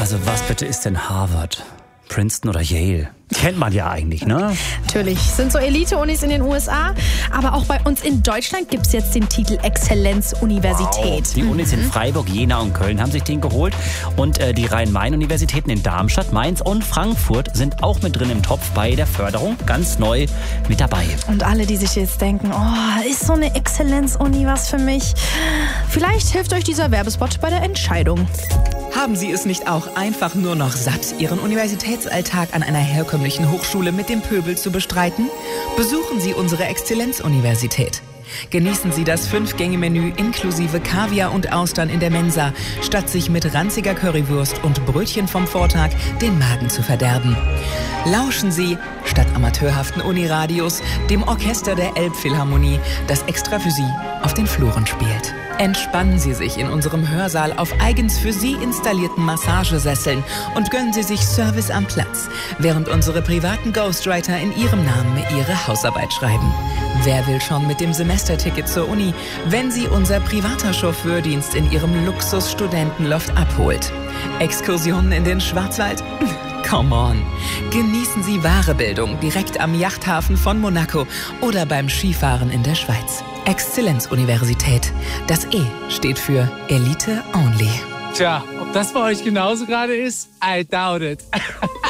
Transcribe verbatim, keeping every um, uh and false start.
Also was bitte ist denn Harvard? Princeton oder Yale? Kennt man ja eigentlich, ne? Natürlich, sind so Elite-Unis in den U S A, aber auch bei uns in Deutschland gibt es jetzt den Titel Exzellenz-Universität. Wow. Die Unis in Freiburg, Jena und Köln haben sich den geholt und äh, die Rhein-Main-Universitäten in Darmstadt, Mainz und Frankfurt sind auch mit drin im Topf bei der Förderung, ganz neu mit dabei. Und alle, die sich jetzt denken, oh, ist so eine Exzellenz-Uni was für mich? Vielleicht hilft euch dieser Werbespot bei der Entscheidung. Haben Sie es nicht auch einfach nur noch satt, Ihren Universitätsalltag an einer herkömmlichen Hochschule mit dem Pöbel zu bestreiten? Besuchen Sie unsere Exzellenz-Universität. Genießen Sie das Fünf-Gänge-Menü inklusive Kaviar und Austern in der Mensa, statt sich mit ranziger Currywurst und Brötchen vom Vortag den Magen zu verderben. Lauschen Sie, statt amateurhaften Uniradios, dem Orchester der Elbphilharmonie, das extra für Sie auf den Fluren spielt. Entspannen Sie sich in unserem Hörsaal auf eigens für Sie installierten Massagesesseln und gönnen Sie sich Service am Platz, während unsere privaten Ghostwriter in Ihrem Namen Ihre Hausarbeit schreiben. Wer will schon mit dem Semesterticket zur Uni, wenn Sie unser privater Chauffeurdienst in Ihrem Luxus-Studentenloft abholt? Exkursionen in den Schwarzwald? Come on! Genießen Sie wahre Bildung direkt am Yachthafen von Monaco oder beim Skifahren in der Schweiz. Exzellenz-Universität. Das E steht für Elite Only. Tja, ob das bei euch genauso gerade ist? I doubt it.